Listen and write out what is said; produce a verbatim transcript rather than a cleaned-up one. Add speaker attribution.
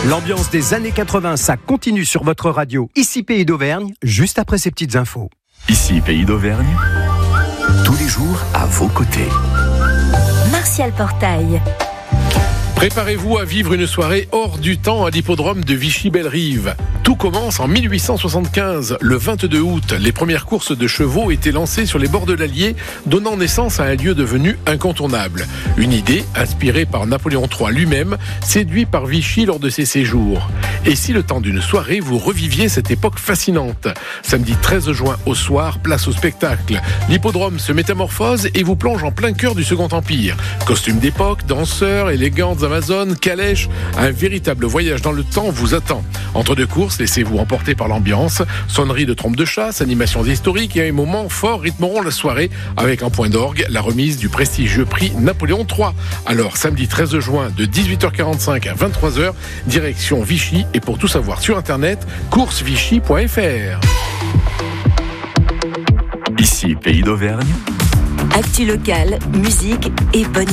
Speaker 1: L'ambiance des années quatre-vingts, ça continue sur votre radio. Ici Pays d'Auvergne, juste après ces petites infos.
Speaker 2: Ici Pays d'Auvergne, tous les jours à vos côtés.
Speaker 3: Martial Portail.
Speaker 4: Préparez-vous à vivre une soirée hors du temps à l'hippodrome de Vichy-Belle-Rive. Tout commence en mille huit cent soixante-quinze. Le vingt-deux août, les premières courses de chevaux étaient lancées sur les bords de l'Allier, donnant naissance à un lieu devenu incontournable. Une idée inspirée par Napoléon trois lui-même, séduit par Vichy lors de ses séjours. Et si le temps d'une soirée, vous reviviez cette époque fascinante? Samedi treize juin au soir, place au spectacle. L'hippodrome se métamorphose et vous plonge en plein cœur du Second Empire. Costumes d'époque, danseurs, élégantes amazones, calèches, un véritable voyage dans le temps vous attend. Entre deux courses, laissez-vous emporter par l'ambiance. Sonnerie de trompe de chasse, animations historiques et un moment fort rythmeront la soirée avec en point d'orgue la remise du prestigieux prix Napoléon trois. Alors, samedi treize juin de dix-huit heures quarante-cinq à vingt-trois heures, direction Vichy, et pour tout savoir sur internet, course vichy point f r.
Speaker 2: Ici Pays d'Auvergne.
Speaker 3: Actu locale, musique et bonne